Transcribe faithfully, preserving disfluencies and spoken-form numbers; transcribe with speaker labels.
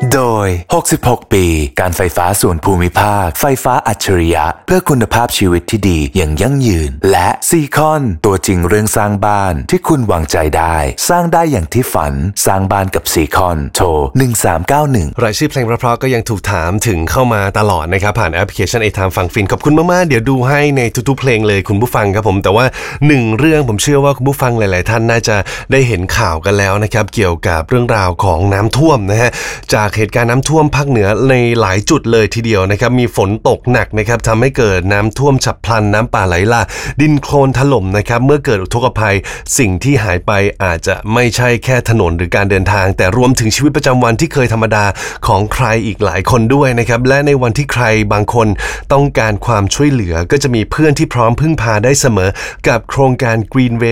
Speaker 1: โดยหกสิบหกปีการไฟฟ้าส่วนภูมิภาคไฟฟ้าอัจฉริยะเพื่อคุณภาพชีวิตที่ดีอย่างยั่งยืนและซีคอนตัวจริงเรื่องสร้างบ้านที่คุณวางใจได้สร้างได้อย่างที่ฝันสร้างบ้านกับซีคอนโทรหนึ่งสามเก้าหนึ่ง
Speaker 2: รายชื่อเพลงเพราะๆก็ยังถูกถามถึงเข้ามาตลอดนะครับผ่านแอปพลิเคชัน A-Time ฟังฟินขอบคุณมากๆเดี๋ยวดูให้ในทุกๆเพลงเลยคุณผู้ฟังครับผมแต่ว่าหนึ่งเรื่องผมเชื่อว่าคุณผู้ฟังหลายๆท่านน่าจะได้เห็นข่าวกันแล้วนะครับเกี่ยวกับเรื่องราวของน้ำท่วมนะฮะจากเหตุการณ์น้ำท่วมภาคเหนือในหลายจุดเลยทีเดียวนะครับมีฝนตกหนักนะครับทำให้เกิดน้ำท่วมฉับพลันน้ำป่าไหลหลากดินโคลนถล่มนะครับเมื่อเกิดอุทกภัยสิ่งที่หายไปอาจจะไม่ใช่แค่ถนนหรือการเดินทางแต่รวมถึงชีวิตประจำวันที่เคยธรรมดาของใครอีกหลายคนด้วยนะครับและในวันที่ใครบางคนต้องการความช่วยเหลือก็จะมีเพื่อนที่พร้อมพึ่งพาได้เสมอกับโครงการ Green